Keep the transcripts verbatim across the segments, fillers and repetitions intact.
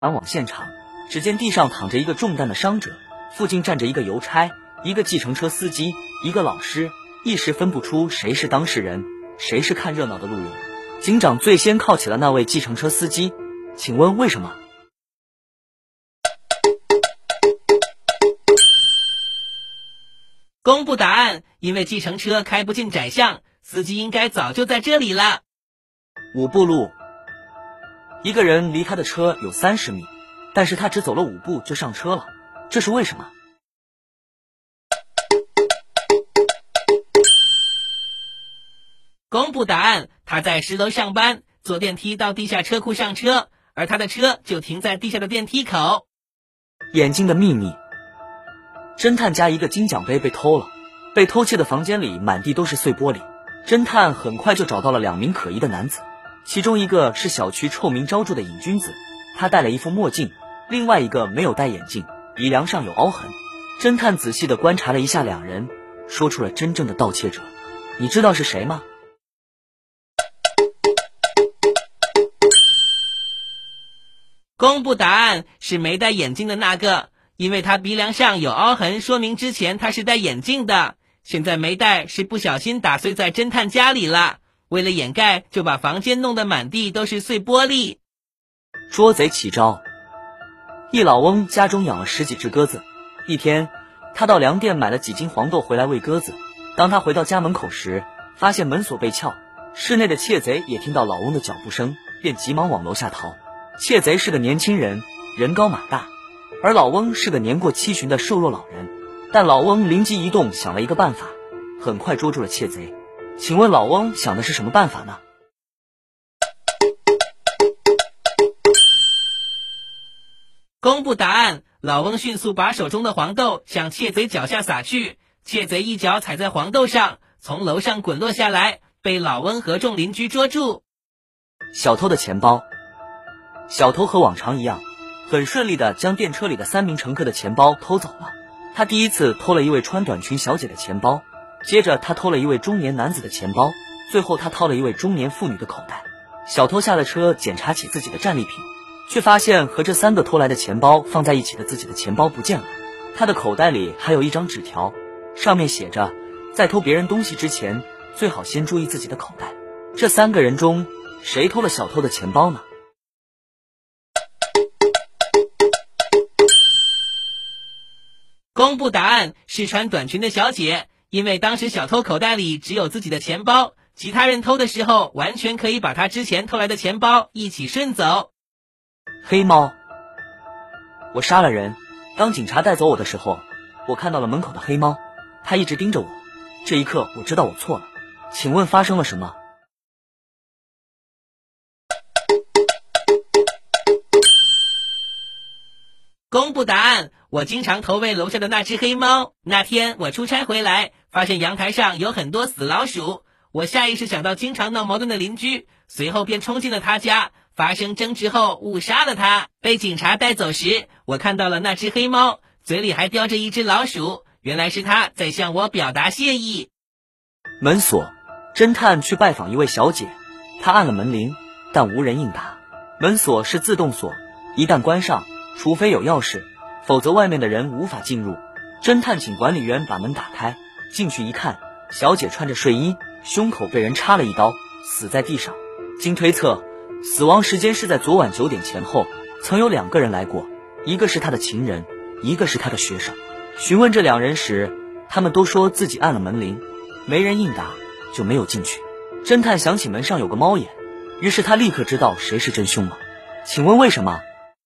赶往现场，只见地上躺着一个中弹的伤者，附近站着一个邮差、一个计程车司机、一个老师，一时分不出谁是当事人，谁是看热闹的路人。警长最先铐起了那位计程车司机，请问为什么？ 公布答案，因为计程车开不进窄巷，司机应该早就在这里了。 五步路，一个人离他的车有三十米，但是他只走了五步就上车了，这是为什么？ 公布答案，他在十楼上班，坐电梯到地下车库上车，而他的车就停在地下的电梯口。 眼睛的秘密。侦探家一个金奖杯被偷了，被偷窃的房间里满地都是碎玻璃。侦探很快就找到了两名可疑的男子，其中一个是小区臭名昭著的瘾君子，他戴了一副墨镜，另外一个没有戴眼镜，鼻梁上有凹痕。侦探仔细地观察了一下两人，说出了真正的盗窃者。你知道是谁吗？ 公布答案，是没戴眼镜的那个，因为他鼻梁上有凹痕，说明之前他是戴眼镜的，现在没戴是不小心打碎在侦探家里了，为了掩盖就把房间弄得满地都是碎玻璃。 捉贼起招。一老翁家中养了十几只鸽子，一天他到粮店买了几斤黄豆回来喂鸽子，当他回到家门口时，发现门锁被撬，室内的窃贼也听到老翁的脚步声，便急忙往楼下逃。窃贼是个年轻人，人高马大，而老翁是个年过七旬的瘦弱老人，但老翁灵机一动，想了一个办法，很快捉住了窃贼。请问老翁想的是什么办法呢？ 公布答案，老翁迅速把手中的黄豆向窃贼脚下撒去，窃贼一脚踩在黄豆上，从楼上滚落下来，被老翁和众邻居捉住。 小偷的钱包。小偷和往常一样，很顺利地将电车里的三名乘客的钱包偷走了。他第一次偷了一位穿短裙小姐的钱包，接着他偷了一位中年男子的钱包，最后他掏了一位中年妇女的口袋。小偷下了车，检查起自己的战利品，却发现和这三个偷来的钱包放在一起的自己的钱包不见了。他的口袋里还有一张纸条，上面写着，在偷别人东西之前，最好先注意自己的口袋。这三个人中，谁偷了小偷的钱包呢？ 公布答案，是穿短裙的小姐，因为当时小偷口袋里只有自己的钱包，其他人偷的时候完全可以把他之前偷来的钱包一起顺走。 黑猫。我杀了人，当警察带走我的时候，我看到了门口的黑猫，它一直盯着我，这一刻我知道我错了。请问发生了什么？ 公布答案，我经常投喂楼下的那只黑猫。那天我出差回来，发现阳台上有很多死老鼠，我下意识想到经常闹矛盾的邻居，随后便冲进了他家，发生争执后误杀了他。被警察带走时，我看到了那只黑猫，嘴里还叼着一只老鼠，原来是他在向我表达谢意。 门锁。侦探去拜访一位小姐，他按了门铃，但无人应答。门锁是自动锁，一旦关上，除非有钥匙，否则外面的人无法进入。侦探请管理员把门打开，进去一看，小姐穿着睡衣，胸口被人插了一刀，死在地上。经推测，死亡时间是在昨晚九点前后，曾有两个人来过，一个是他的情人，一个是他的学生。询问这两人时，他们都说自己按了门铃，没人应答，就没有进去。侦探想起门上有个猫眼，于是他立刻知道谁是真凶了。请问为什么？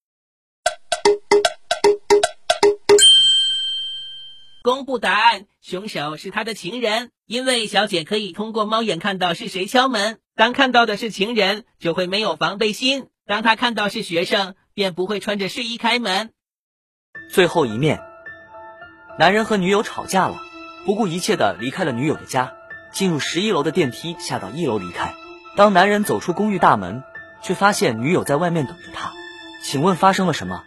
公布答案，凶手是他的情人，因为小姐可以通过猫眼看到是谁敲门，当看到的是情人，就会没有防备心，当他看到是学生，便不会穿着睡衣开门。 最后一面。男人和女友吵架了，不顾一切地离开了女友的家，进入十一楼的电梯，下到一楼离开。当男人走出公寓大门，却发现女友在外面等着他。请问发生了什么？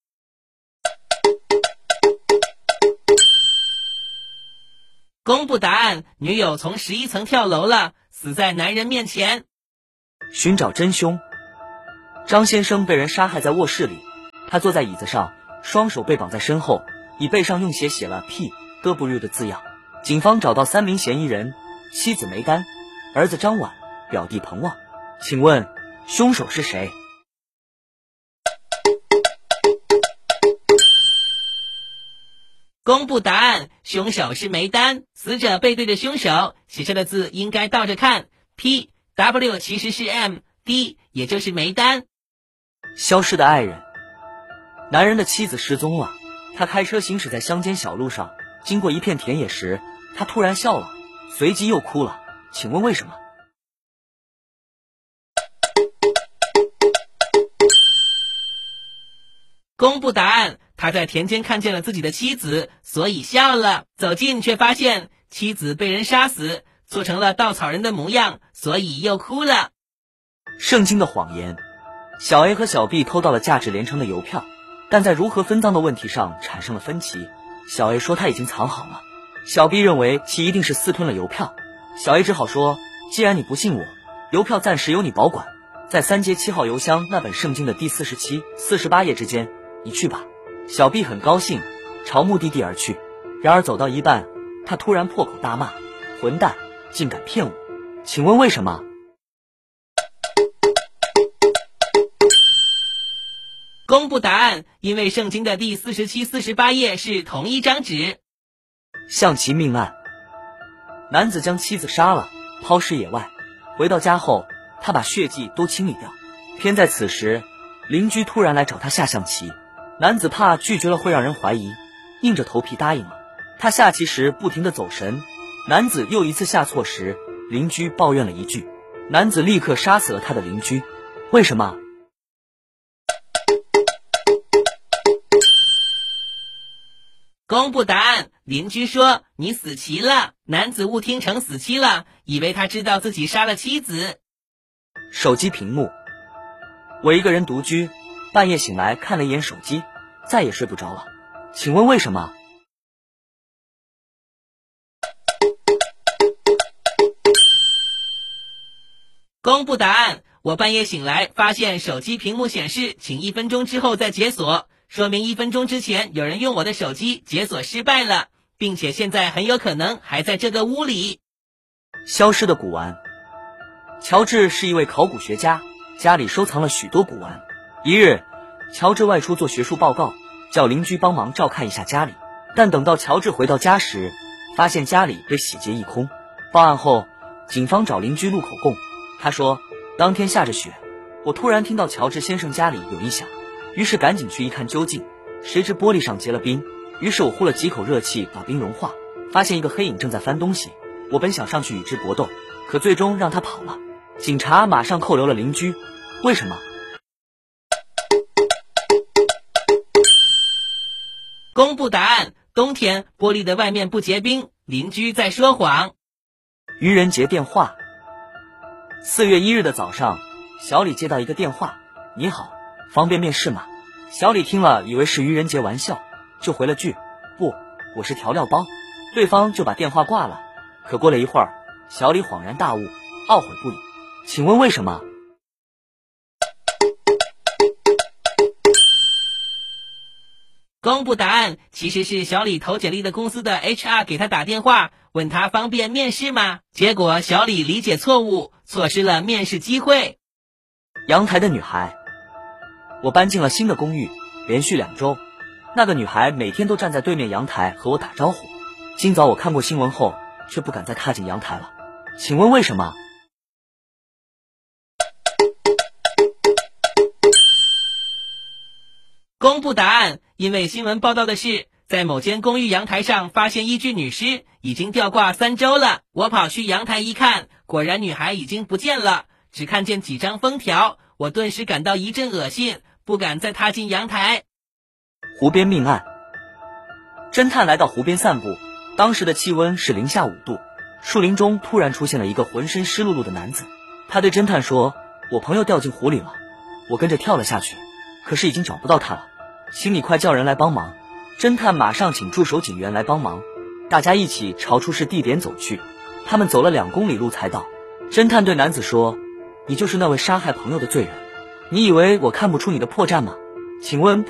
公布答案，女友从十一层跳楼了，死在男人面前。 寻找真凶。张先生被人杀害在卧室里， 他坐在椅子上，双手被绑在身后，椅背上用血写了 P W 的字样。警方找到三名嫌疑人：妻子梅丹、儿子张婉、表弟彭旺。请问凶手是谁？ 公布答案，凶手是梅丹。死者背对着凶手，写下的字应该倒着看。P W 其实是 M D， 也就是梅丹。 消失的爱人。男人的妻子失踪了，他开车行驶在乡间小路上，经过一片田野时，他突然笑了，随即又哭了。请问为什么？ 公布答案，他在田间看见了自己的妻子，所以笑了。走近却发现妻子被人杀死，做成了稻草人的模样，所以又哭了。 圣经的谎言。小 A 和小 B 偷到了价值连城的邮票，但在如何分赃的问题上产生了分歧。小 A 说他已经藏好了，小 B 认为其一定是私吞了邮票。小 A 只好说，既然你不信我，邮票暂时由你保管，在三街七号邮箱那本圣经的第四十七、四十八页之间，你去吧。小 B 很高兴，朝目的地而去。然而走到一半，他突然破口大骂：混蛋，竟敢骗我！请问为什么？ 公布答案，因为圣经的第四十七、四十八页是同一张纸。 象棋命案。男子将妻子杀了，抛尸野外。回到家后，他把血迹都清理掉。偏在此时，邻居突然来找他下象棋。男子怕拒绝了会让人怀疑，硬着头皮答应了。他下棋时不停地走神，男子又一次下错时，邻居抱怨了一句，男子立刻杀死了他的邻居。为什么？ 公布答案，邻居说你死棋了，男子误听成死期了，以为他知道自己杀了妻子。 手机屏幕。我一个人独居，半夜醒来看了一眼手机，再也睡不着了。请问为什么？ 公布答案，我半夜醒来发现手机屏幕显示请一分钟之后再解锁，说明一分钟之前有人用我的手机解锁失败了，并且现在很有可能还在这个屋里。 消失的古玩。乔治是一位考古学家，家里收藏了许多古玩。一日，乔治外出做学术报告，叫邻居帮忙照看一下家里。但等到乔治回到家时，发现家里被洗劫一空。报案后，警方找邻居录口供。他说，当天下着雪，我突然听到乔治先生家里有异响，于是赶紧去一看究竟，谁知玻璃上结了冰，于是我呼了几口热气把冰融化，发现一个黑影正在翻东西。我本想上去与之搏斗，可最终让他跑了。警察马上扣留了邻居。为什么？ 公布答案，冬天玻璃的外面不结冰，邻居在说谎。 愚人节电话。四月一日的早上，小李接到一个电话，你好，方便面试吗？小李听了以为是愚人节玩笑，就回了句，不，我是调料包。对方就把电话挂了。可过了一会儿，小李恍然大悟，懊悔不已。请问为什么？ 公布答案，其实是小李投简历的公司的 H R 给他打电话，问他方便面试吗？结果小李理解错误，错失了面试机会。 阳台的女孩。我搬进了新的公寓，连续两周，那个女孩每天都站在对面阳台和我打招呼。今早我看过新闻后，却不敢再踏进阳台了。请问为什么？ 公布答案，因为新闻报道的是，在某间公寓阳台上发现一具女尸，已经吊挂三周了。我跑去阳台一看，果然女孩已经不见了，只看见几张封条，我顿时感到一阵恶心，不敢再踏进阳台。 湖边命案。侦探来到湖边散步，当时的气温是零下五度，树林中突然出现了一个浑身湿漉漉的男子。他对侦探说，我朋友掉进湖里了。我跟着跳了下去，可是已经找不到他了，请你快叫人来帮忙。侦探马上请驻守警员来帮忙，大家一起朝出事地点走去。他们走了两公里路才到。侦探对男子说，你就是那位杀害朋友的罪人，你以为我看不出你的破绽吗？请问